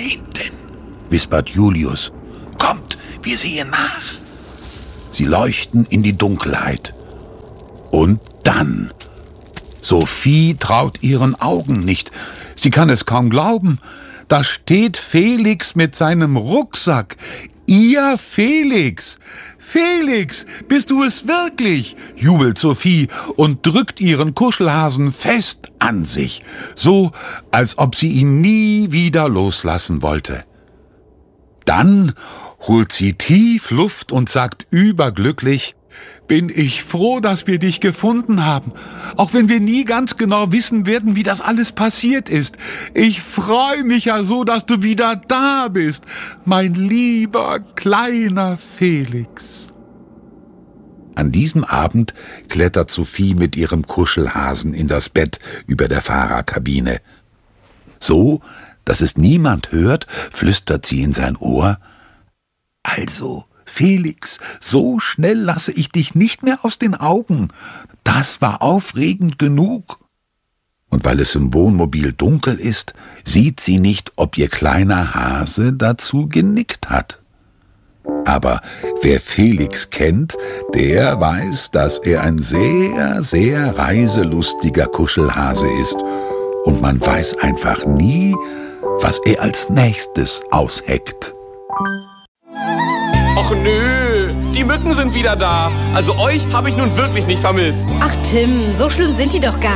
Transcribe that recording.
hinten«, wispert Julius. »Kommt, wir sehen nach.« Sie leuchten in die Dunkelheit. Und dann... Sophie traut ihren Augen nicht. Sie kann es kaum glauben. Da steht Felix mit seinem Rucksack. Ihr Felix! Felix, bist du es wirklich? Jubelt Sophie und drückt ihren Kuschelhasen fest an sich, so als ob sie ihn nie wieder loslassen wollte. Dann holt sie tief Luft und sagt überglücklich: »Bin ich froh, dass wir dich gefunden haben, auch wenn wir nie ganz genau wissen werden, wie das alles passiert ist. Ich freue mich ja so, dass du wieder da bist, mein lieber kleiner Felix.« An diesem Abend klettert Sophie mit ihrem Kuschelhasen in das Bett über der Fahrerkabine. So, dass es niemand hört, flüstert sie in sein Ohr: »Also, Felix, so schnell lasse ich dich nicht mehr aus den Augen. Das war aufregend genug.« Und weil es im Wohnmobil dunkel ist, sieht sie nicht, ob ihr kleiner Hase dazu genickt hat. Aber wer Felix kennt, der weiß, dass er ein sehr, sehr reiselustiger Kuschelhase ist. Und man weiß einfach nie, was er als nächstes ausheckt. Och nö, die Mücken sind wieder da. Also euch habe ich nun wirklich nicht vermisst. Ach Tim, so schlimm sind die doch gar